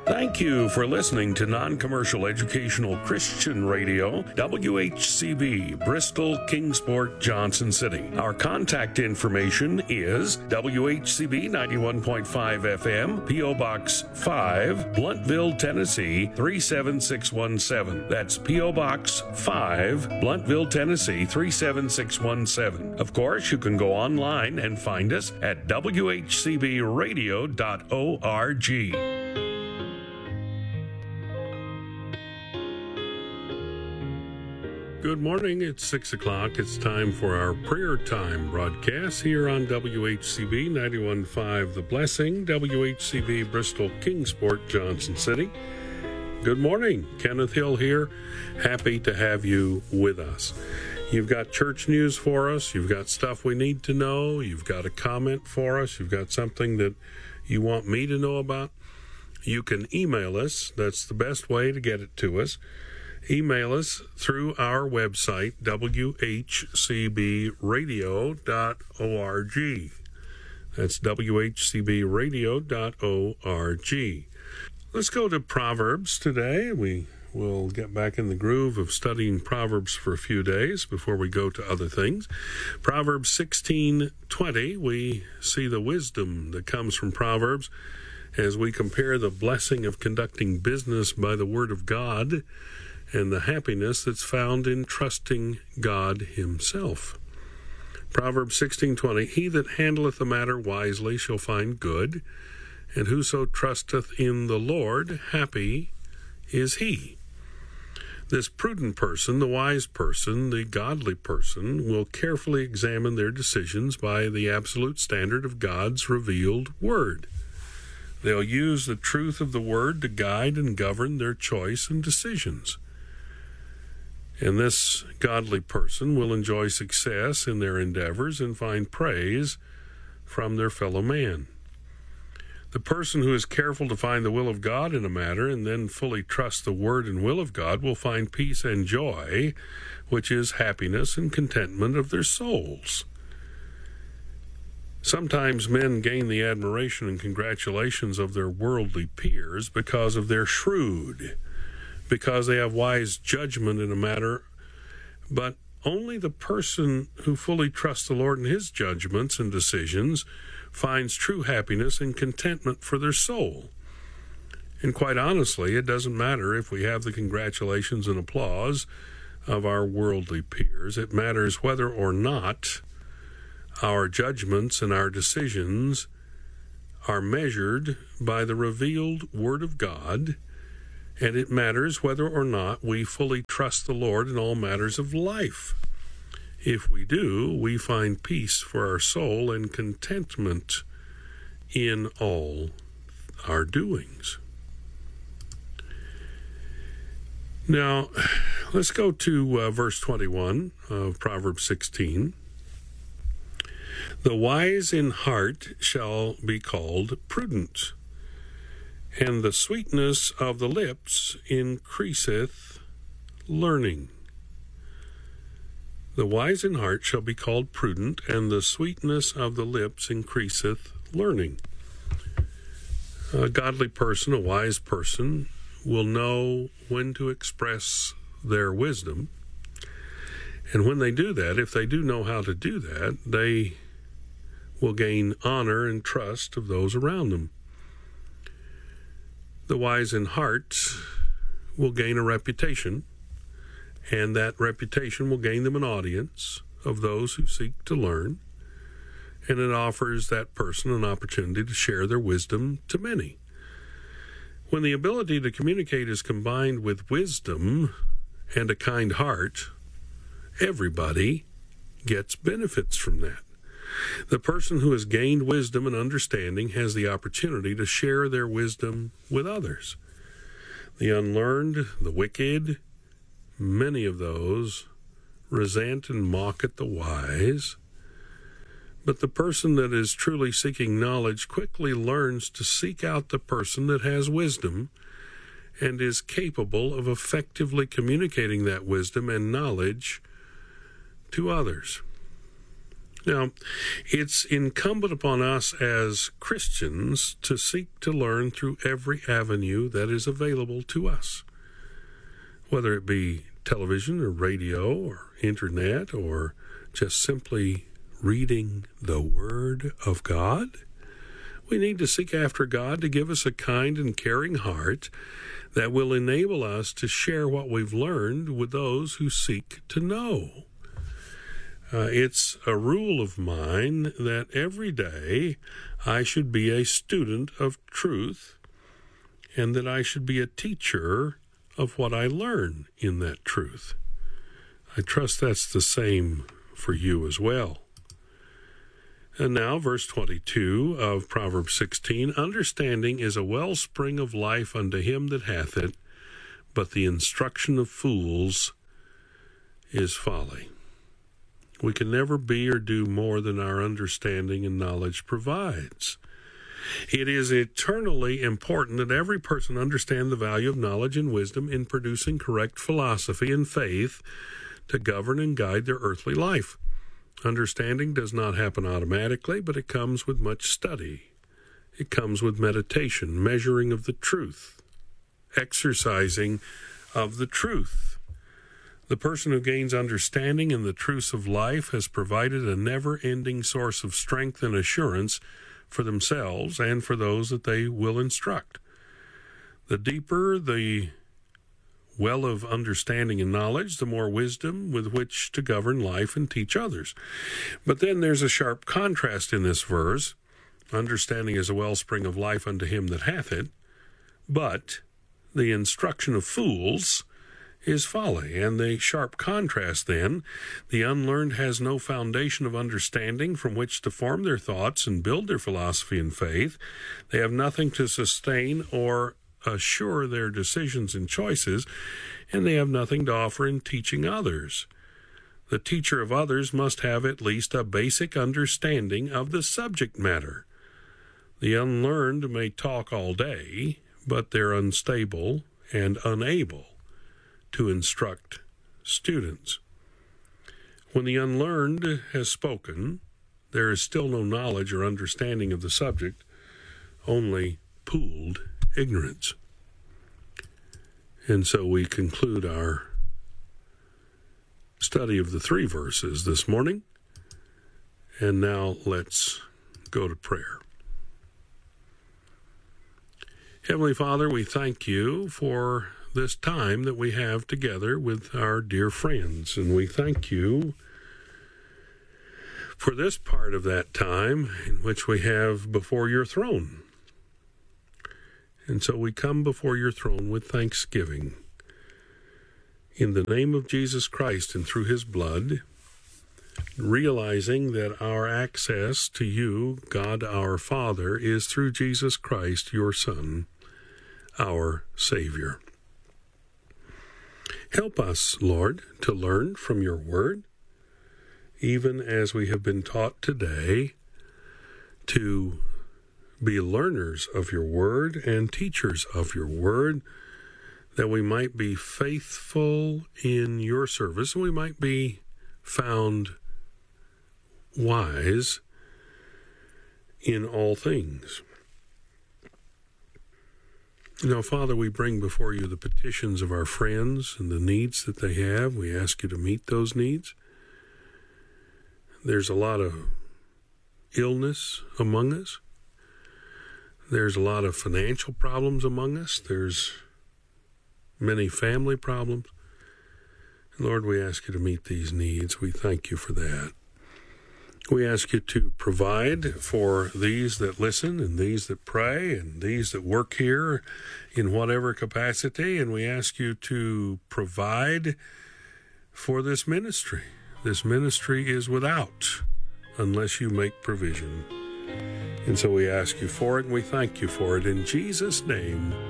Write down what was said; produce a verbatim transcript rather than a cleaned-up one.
Thank you for listening to Non-Commercial Educational Christian Radio, W H C B, Bristol, Kingsport, Johnson City. Our contact information is W H C B ninety-one point five F M, P O Box five, Bluntville, Tennessee three seven six one seven. That's P O Box five, Bluntville, Tennessee three seven six one seven. Of course, you can go online and find us at w h c b radio dot org. Good morning. It's six o'clock. It's time for our prayer time broadcast here on W H C B ninety-one point five The Blessing, W H C B Bristol, Kingsport, Johnson City. Good morning. Kenneth Hill here. Happy to have you with us. You've got church news for us. You've got stuff we need to know. You've got a comment for us. You've got something that you want me to know about. You can email us. That's the best way to get it to us. Email us through our website, w h c b radio dot org. That's w h c b radio dot org. Let's go to Proverbs today. We will get back in the groove of studying Proverbs for a few days before we go to other things. Proverbs sixteen twenty, we see the wisdom that comes from Proverbs as we compare the blessing of conducting business by the Word of God and the happiness that's found in trusting God himself. Proverbs sixteen twenty, he that handleth the matter wisely shall find good, and whoso trusteth in the Lord, happy is he. This prudent person, the wise person, the godly person, will carefully examine their decisions by the absolute standard of God's revealed word. They'll use the truth of the word to guide and govern their choice and decisions. And this godly person will enjoy success in their endeavors and find praise from their fellow man. The person who is careful to find the will of God in a matter and then fully trust the word and will of God will find peace and joy, which is happiness and contentment of their souls. Sometimes men gain the admiration and congratulations of their worldly peers because of their shrewd, because they have wise judgment in a matter, but only the person who fully trusts the Lord in his judgments and decisions finds true happiness and contentment for their soul. And quite honestly, it doesn't matter if we have the congratulations and applause of our worldly peers. It matters whether or not our judgments and our decisions are measured by the revealed Word of God, and it matters whether or not we fully trust the Lord in all matters of life. If we do, we find peace for our soul and contentment in all our doings. Now, let's go to uh, verse twenty-one of Proverbs sixteen. The wise in heart shall be called prudent, and the sweetness of the lips increaseth learning. The wise in heart shall be called prudent, and the sweetness of the lips increaseth learning. A godly person, a wise person, will know when to express their wisdom. And when they do that, if they do know how to do that, they will gain honor and trust of those around them. The wise in heart will gain a reputation, and that reputation will gain them an audience of those who seek to learn, and it offers that person an opportunity to share their wisdom to many. When the ability to communicate is combined with wisdom and a kind heart, everybody gets benefits from that. The person who has gained wisdom and understanding has the opportunity to share their wisdom with others. The unlearned, the wicked, many of those resent and mock at the wise. But the person that is truly seeking knowledge quickly learns to seek out the person that has wisdom and is capable of effectively communicating that wisdom and knowledge to others. Now, it's incumbent upon us as Christians to seek to learn through every avenue that is available to us, whether it be television or radio or internet or just simply reading the Word of God. We need to seek after God to give us a kind and caring heart that will enable us to share what we've learned with those who seek to know. Uh, it's a rule of mine that every day I should be a student of truth and that I should be a teacher of what I learn in that truth. I trust that's the same for you as well. And now, verse twenty-two of Proverbs sixteen, understanding is a wellspring of life unto him that hath it, but the instruction of fools is folly. We can never be or do more than our understanding and knowledge provides. It is eternally important that every person understand the value of knowledge and wisdom in producing correct philosophy and faith to govern and guide their earthly life. Understanding does not happen automatically, but it comes with much study. It comes with meditation, measuring of the truth, exercising of the truth. The person who gains understanding in the truths of life has provided a never-ending source of strength and assurance for themselves and for those that they will instruct. The deeper the well of understanding and knowledge, the more wisdom with which to govern life and teach others. But then there's a sharp contrast in this verse. Understanding is a wellspring of life unto him that hath it, but the instruction of fools is folly. And the sharp contrast then, the unlearned has no foundation of understanding from which to form their thoughts and build their philosophy and faith. They have nothing to sustain or assure their decisions and choices, and they have nothing to offer in teaching others. The teacher of others must have at least a basic understanding of the subject matter. The unlearned may talk all day, but they're unstable and unable to instruct students. When the unlearned has spoken, there is still no knowledge or understanding of the subject, only pooled ignorance. And so we conclude our study of the three verses this morning. And now let's go to prayer. Heavenly Father, we thank you for this time that we have together with our dear friends, and we thank you for this part of that time in which we have before your throne. And so we come before your throne with thanksgiving. In the name of Jesus Christ and through his blood, realizing that our access to you, God our Father, is through Jesus Christ, your Son, our Savior. Help us, Lord, to learn from your word, even as we have been taught today, to be learners of your word and teachers of your word, that we might be faithful in your service, and we might be found wise in all things. Now, Father, we bring before you the petitions of our friends and the needs that they have. We ask you to meet those needs. There's a lot of illness among us. There's a lot of financial problems among us. There's many family problems. Lord, we ask you to meet these needs. We thank you for that. We ask you to provide for these that listen and these that pray and these that work here in whatever capacity. And we ask you to provide for this ministry. This ministry is without unless you make provision. And so we ask you for it and we thank you for it. In Jesus' name,